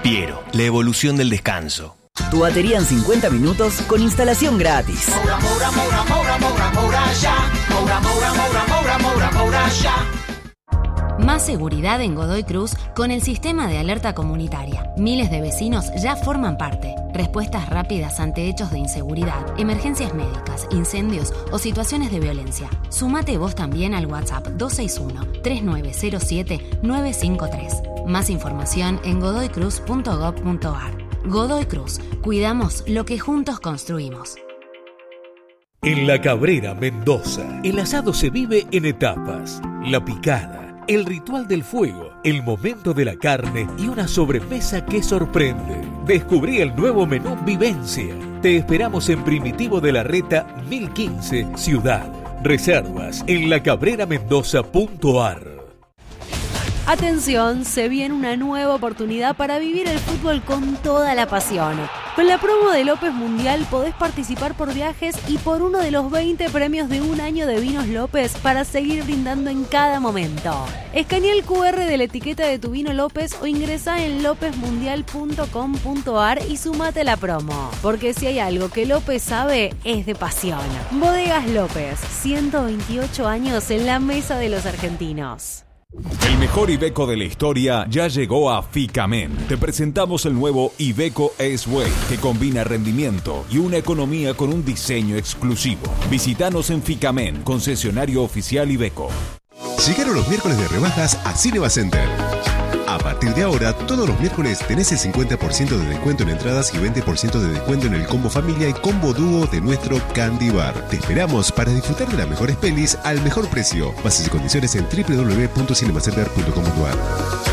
Piero, la evolución del descanso. Tu batería en 50 minutos con instalación gratis. Más seguridad en Godoy Cruz con el sistema de alerta comunitaria. Miles de vecinos ya forman parte. Respuestas rápidas ante hechos de inseguridad, emergencias médicas, incendios o situaciones de violencia. Sumate vos también al WhatsApp 261-3907-953. Más información en godoycruz.gov.ar. Godoy Cruz, cuidamos lo que juntos construimos. En La Cabrera, Mendoza, el asado se vive en etapas. La picada, el ritual del fuego, el momento de la carne y una sobremesa que sorprende. Descubrí el nuevo menú Vivencia. Te esperamos en Primitivo de la Reta 1015, Ciudad. Reservas en lacabreramendoza.ar. Atención, se viene una nueva oportunidad para vivir el fútbol con toda la pasión. Con la promo de López Mundial podés participar por viajes y por uno de los 20 premios de un año de Vinos López para seguir brindando en cada momento. Escanea el QR de la etiqueta de tu vino López o ingresá en lopezmundial.com.ar y sumate a la promo. Porque si hay algo que López sabe, es de pasión. Bodegas López, 128 años en la mesa de los argentinos. El mejor Iveco de la historia ya llegó a Ficamen. Te presentamos el nuevo Iveco S-Way, que combina rendimiento y una economía con un diseño exclusivo. Visítanos en Ficamen, concesionario oficial Iveco. Llegaron los miércoles de rebajas a Cinema Center. A partir de ahora, todos los miércoles tenés el 50% de descuento en entradas y 20% de descuento en el combo familia y combo dúo de nuestro Candy Bar. Te esperamos para disfrutar de las mejores pelis al mejor precio. Bases y condiciones en www.cinemacenter.com.ar.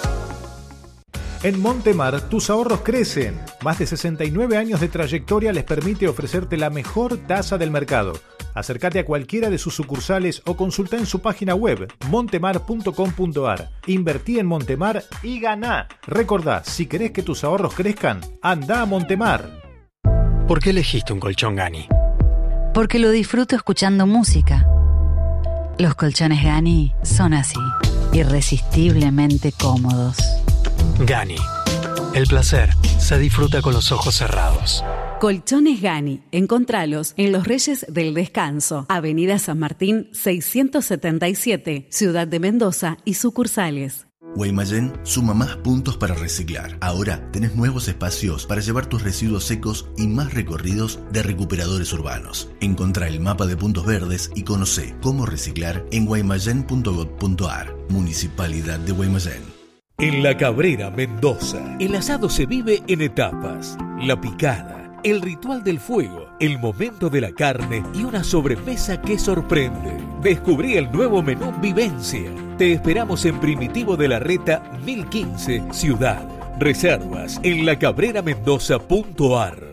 En Montemar, tus ahorros crecen. Más de 69 años de trayectoria les permite ofrecerte la mejor tasa del mercado. Acércate a cualquiera de sus sucursales o consulta en su página web montemar.com.ar. Invertí en Montemar y ganá. Recordá, si querés que tus ahorros crezcan, anda a Montemar. ¿Por qué elegiste un colchón Gani? Porque lo disfruto escuchando música. Los colchones Gani son así, irresistiblemente cómodos. Gani. El placer se disfruta con los ojos cerrados. Colchones Gani. Encontralos en Los Reyes del Descanso, Avenida San Martín 677, Ciudad de Mendoza y sucursales. Guaymallén suma más puntos para reciclar. Ahora tenés nuevos espacios para llevar tus residuos secos y más recorridos de recuperadores urbanos. Encontrá el mapa de puntos verdes y conocé cómo reciclar en guaymallén.gov.ar. Municipalidad de Guaymallén. En La Cabrera, Mendoza, el asado se vive en etapas. La picada, el ritual del fuego, el momento de la carne y una sobremesa que sorprende. Descubrí el nuevo menú Vivencia. Te esperamos en Primitivo de la Reta 1015, Ciudad. Reservas en lacabreramendoza.ar.